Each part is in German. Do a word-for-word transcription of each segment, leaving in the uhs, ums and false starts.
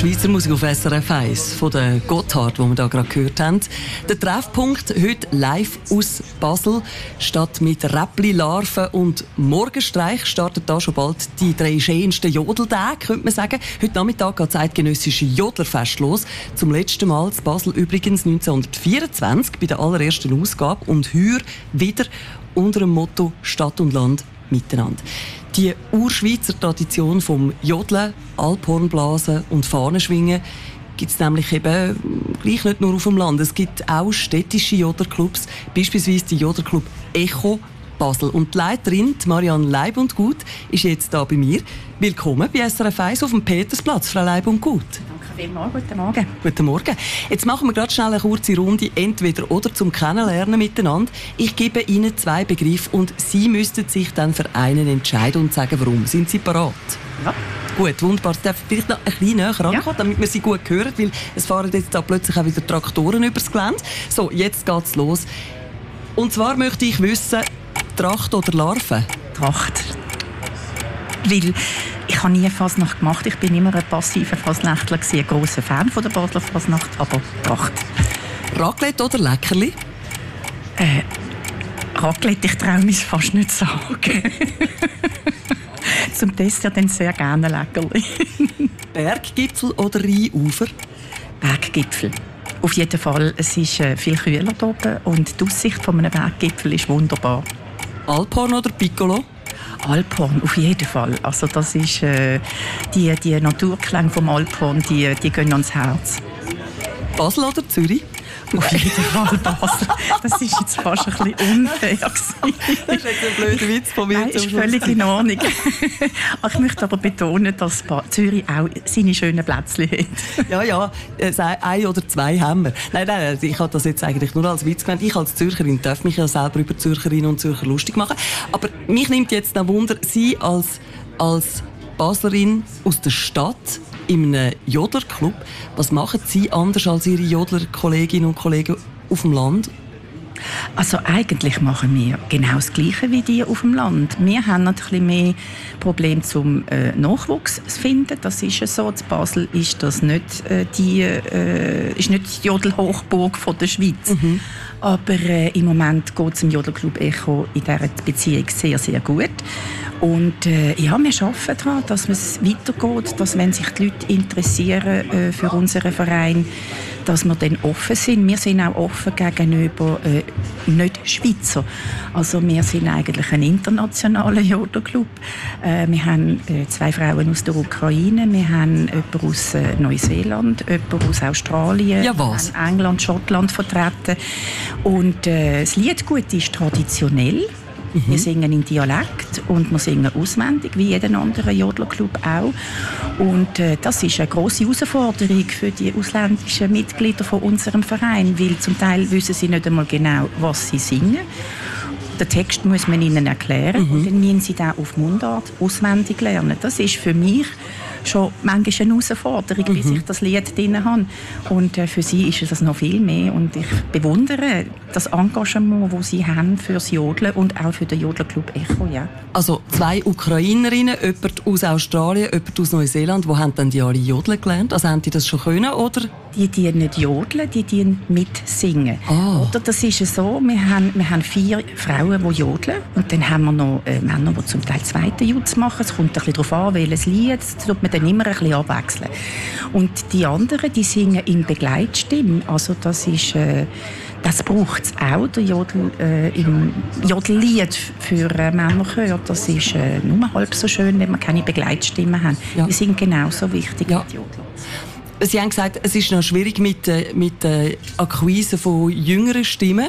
Schweizer Musik auf S R F eins von der Gotthard, die wir da gerade gehört haben. Der Treffpunkt heute live aus Basel. Statt mit Räppli, Larven und Morgenstreich startet da schon bald die drei schönsten Jodeltage, könnte man sagen. Heute Nachmittag geht das eidgenössische Jodlerfest los. Zum letzten Mal in Basel übrigens neunzehnhundertvierundzwanzig bei der allerersten Ausgabe und heuer wieder unter dem Motto Stadt und Land miteinander. Die Urschweizer Tradition vom Jodeln, Alphornblasen und Fahnenschwingen gibt es nämlich eben gleich nicht nur auf dem Land. Es gibt auch städtische Jodlerclubs, beispielsweise die Jodlerclub Echo Basel. Und die Leiterin, die Marianne Leib und Gut, ist jetzt da bei mir. Willkommen bei S R F eins auf dem Petersplatz, Frau Leib und Gut. Vielmals. Guten Morgen. Guten Morgen. Jetzt machen wir gerade schnell eine kurze Runde, entweder oder zum Kennenlernen miteinander. Ich gebe Ihnen zwei Begriffe und Sie müssten sich dann für einen entscheiden und sagen, warum. Sind Sie bereit? Ja. Gut, wunderbar. Ich darf vielleicht noch ein bisschen näher rankommen, ja. damit wir Sie gut hören, weil es fahren jetzt da plötzlich auch wieder Traktoren übers Gelände. So, jetzt geht's los. Und zwar möchte ich wissen, Tracht oder Larve? Tracht. Weil ich habe nie Fasnacht gemacht. Ich bin immer ein passiver Fasnächtler, ein grosser Fan von der Basler Fasnacht, aber Tracht. Raclette oder Leckerli? Äh, Raclette, ich traue mich fast nicht sagen. Zum Dessert dann sehr gerne Leckerli. Berggipfel oder Rheinufer? Berggipfel. Auf jeden Fall, es ist äh, viel kühler hier oben und die Aussicht von einem Berggipfel ist wunderbar. Alphorn oder Piccolo? Alphorn, auf jeden Fall. Also das ist, äh, die, die Naturklänge vom Alphorn, die, die gehen ans Herz. Basel oder Zürich? Auf jeden Fall Basel. Das ist jetzt fast ein bisschen unfair gewesen. Das ist jetzt ein blöder Witz von mir. Nein, ist völlig in Ordnung. Ich möchte aber betonen, dass Zürich auch seine schönen Plätzchen hat. Ja, ja, ein oder zwei haben wir. Nein, nein, ich habe das jetzt eigentlich nur als Witz gemeint. Ich als Zürcherin darf mich ja selber über Zürcherinnen und Zürcher lustig machen. Aber mich nimmt jetzt noch Wunder, Sie als, als Baslerin aus der Stadt in einem Jodlerclub, was machen Sie anders als Ihre Jodler-Kolleginnen und Kollegen auf dem Land? Also eigentlich machen wir genau das Gleiche wie die auf dem Land. Wir haben ein bisschen mehr Probleme zum äh, Nachwuchs zu finden. Das ist ja so. In Basel ist das nicht äh, die, äh, ist nicht die Jodelhochburg von der Schweiz. Mhm. Aber äh, im Moment geht es im Jodelclub Echo in dieser Beziehung sehr, sehr gut. Und äh, ja, wir arbeiten daran, dass es weitergeht, dass wenn sich die Leute interessieren äh, für unseren Verein, dass wir dann offen sind. Wir sind auch offen gegenüber äh, Nicht-Schweizer. Also wir sind eigentlich ein internationaler Jodelclub. Äh, wir haben äh, zwei Frauen aus der Ukraine, wir haben jemanden aus äh, Neuseeland, jemanden aus Australien, ja, was? Wir haben England, Schottland vertreten. Und äh, das Liedgut ist traditionell. Mhm. Wir singen in Dialekt und wir singen auswendig, wie jeden anderen Jodlerclub auch. Und äh, das ist eine grosse Herausforderung für die ausländischen Mitglieder von unserem Verein, weil zum Teil wissen sie nicht einmal genau, was sie singen. Den Text muss man ihnen erklären mhm. und dann müssen sie den auf Mundart auswendig lernen. Das ist für mich schon manchmal eine Herausforderung, mhm. bis ich das Lied drin habe. Und äh, für sie ist es noch viel mehr. Und ich bewundere das Engagement, das sie haben für das Jodeln und auch für den Jodlerclub Echo. Ja. Also zwei Ukrainerinnen, jemand aus Australien, jemand aus Neuseeland. Wo haben denn die alle Jodeln gelernt? Also haben die das schon können, oder? Die, die nicht jodeln, die, die mitsingen. Oh. Oder das ist so, wir haben, wir haben vier Frauen, die jodeln. Und dann haben wir noch äh, Männer, die zum Teil zweite Jutz machen. Es kommt ein bisschen darauf an, welches Lied. Das tut man dann immer ein bisschen abwechseln. Und die anderen, die singen in Begleitstimme. Also das ist... Äh, Das braucht es auch, der Jodel, äh, im Jodellied für äh, Männerchör. Das ist äh, nur halb so schön, wenn wir keine Begleitstimme haben. Ja. Die sind genauso wichtig ja. wie die Jodler. Sie haben gesagt, es ist noch schwierig mit der äh, mit, äh, Akquise von jüngeren Stimmen.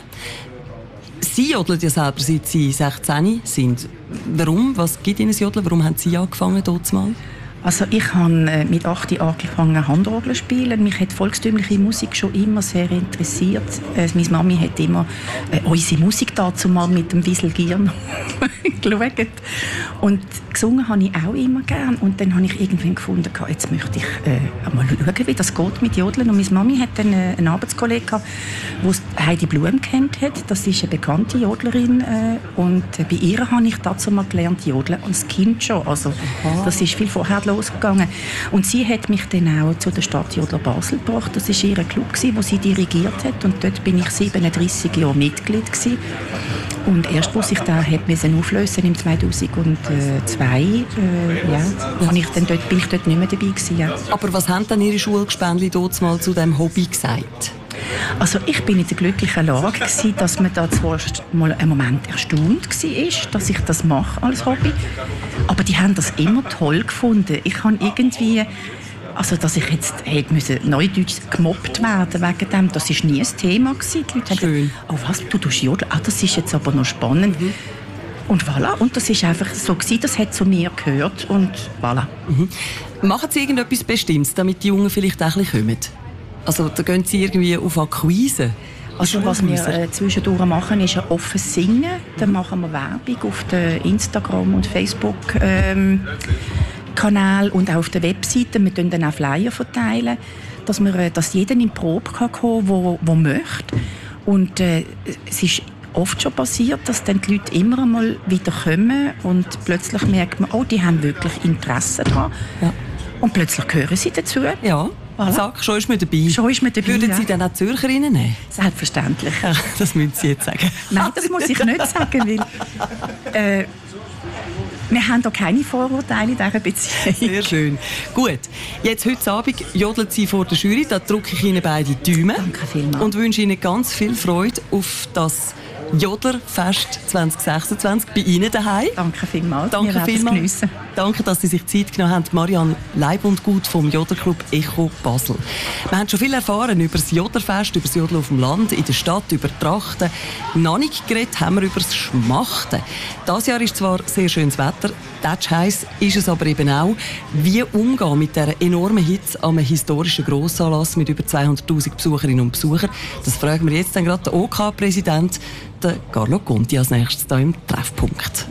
Sie jodeln ja selber, seit Sie sechzehn sind. Warum? Was gibt Ihnen das Jodeln? Warum haben Sie angefangen dort mal? Also ich habe mit acht angefangen Handorgel zu spielen. Mich hat volkstümliche Musik schon immer sehr interessiert. Äh, meine Mami hat immer äh, unsere Musik dazu mal mit dem Wiesel Gier geschaut. Und gesungen habe ich auch immer gern. Und dann habe ich irgendwann gefunden, jetzt möchte ich äh, mal schauen, wie das geht mit Jodeln. Und meine Mami hat dann äh, einen Arbeitskollegen gehabt, der Heidi Blum kennt hat. Das ist eine bekannte Jodlerin. Äh, und äh, bei ihr habe ich dazu mal gelernt Jodeln. Und das Kind schon. Also, das ist viel vorher losgegangen. Und sie hat mich dann auch zu der Stadtjodler Basel gebracht. Das war ihr Club, den sie dirigiert hat. Und dort bin ich siebenunddreissig Jahre Mitglied gewesen. Und erst, als sich da hat müssen auflösen im zweitausendzwei, äh, ja, bin ich dann dort, bin ich dort nicht mehr dabei gewesen. Ja. Aber was haben denn Ihre Schulgespendli dort mal zu diesem Hobby gesagt? Also ich bin in der glücklichen Lage gewesen, dass man da zwar mal einen Moment erstaunt war, dass ich das mache als Hobby, aber die haben das immer toll gefunden. Ich habe irgendwie, also dass ich jetzt hätte müssen neudeutsch gemobbt werden wegen dem, das war nie ein Thema gewesen. Die Leute Schön. haben gesagt, oh was, du tust jodeln, ah, das ist jetzt aber noch spannend. Mhm. Und voilà, und das ist einfach so gewesen, das hat zu mir gehört und voilà. Mhm. Machen Sie irgendetwas Bestimmtes, damit die Jungen vielleicht auch ein bisschen kommen? Also da gehen Sie irgendwie auf Akquise? Also was wir äh, zwischendurch machen, ist ein offenes Singen. Dann machen wir Werbung auf den Instagram- und Facebook-Kanal ähm, und auch auf der Webseite. Wir verteilen dann auch Flyer, verteilen, dass, wir, äh, dass jeder in die Probe kann kommen kann, der möchte. Und äh, es ist oft schon passiert, dass dann die Leute immer einmal wieder kommen und plötzlich merkt man, oh, die haben wirklich Interesse daran. Ja. Und plötzlich gehören sie dazu. Ja. Voilà. Sag, schon ist man dabei. Schon ist man dabei. Würden ja. Sie dann auch Zürcherinnen nehmen? Selbstverständlich. Ja, das müssen Sie jetzt sagen. Nein, das muss ich nicht sagen, weil äh, wir haben da keine Vorurteile in dieser Beziehung. Sehr schön. Gut, jetzt heute Abend jodeln Sie vor der Jury. Da drücke ich Ihnen beide die Daumen. Danke vielmals. Und wünsche Ihnen ganz viel Freude auf das Jodlerfest zwanzig sechsundzwanzig bei Ihnen daheim. Danke vielmals. Danke vielmals. Danke, dass Sie sich Zeit genommen haben. Marianne Leib und Gut vom Jodlerclub Echo Basel. Wir haben schon viel erfahren über das Jodlerfest, über das Jodeln auf dem Land, in der Stadt, über die Trachten. Noch nicht geredet haben wir über das Schmachten. Dieses Jahr ist zwar sehr schönes Wetter, das heiß ist es aber eben auch. Wie umgehen mit dieser enormen Hitze an einem historischen Grossanlass mit über zweihunderttausend Besucherinnen und Besuchern? Das fragen wir jetzt dann gerade den OK-Präsident, Carlo Conti, als nächstes hier im Treffpunkt.